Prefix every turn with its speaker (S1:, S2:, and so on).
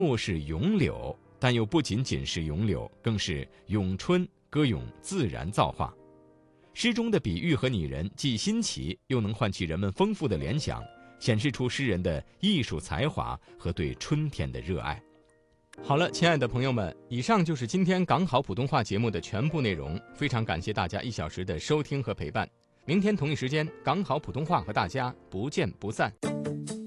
S1: 木是咏柳，但又不仅仅是咏柳，更是咏春，歌咏自然造化。诗中的比喻和拟人既新奇，又能唤起人们丰富的联想，显示出诗人的艺术才华和对春天的热爱。好了，亲爱的朋友们，以上就是今天港好普通话节目的全部内容，非常感谢大家1小时的收听和陪伴。明天同一时间，港好普通话和大家不见不散。